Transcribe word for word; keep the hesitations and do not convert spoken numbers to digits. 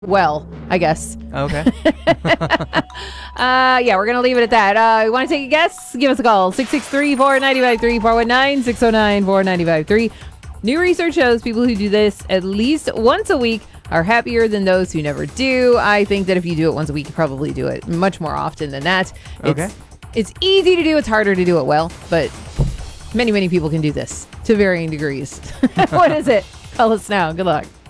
well, I guess. Okay. uh, yeah, we're going to leave it at that. Uh, you want to take a guess? Give us a call. six six three, four nine five, three four one nine, six oh nine, four nine five, three. New research shows people who do this at least once a week are happier than those who never do. I think that if you do it once a week, you probably do it much more often than that. Okay. It's, it's easy to do. It's harder to do it well, but many, many people can do this to varying degrees. What is it? Tell us now. Good luck.